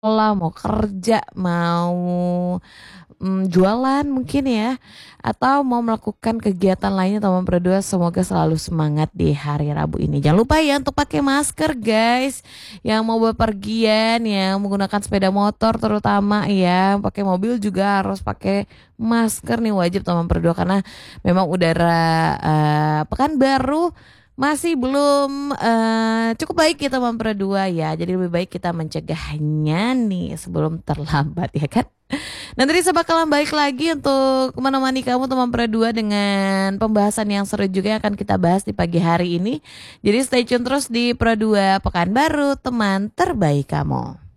sekolah, mau kerja, mau jualan mungkin ya, atau mau melakukan kegiatan lainnya teman berdua, semoga selalu semangat di hari Rabu ini. Jangan lupa ya untuk pakai masker guys, yang mau bepergian, yang menggunakan sepeda motor terutama ya, pakai mobil juga harus pakai masker nih, wajib teman berdua, karena memang udara Pekanbaru masih belum cukup baik kita berdua ya. Jadi lebih baik kita mencegahnya nih sebelum terlambat ya kan. Nanti saya bakalan balik lagi untuk menemani kamu teman berdua dengan pembahasan yang seru juga yang akan kita bahas di pagi hari ini. Jadi stay tune terus di Pro 2 Pekanbaru, teman terbaik kamu.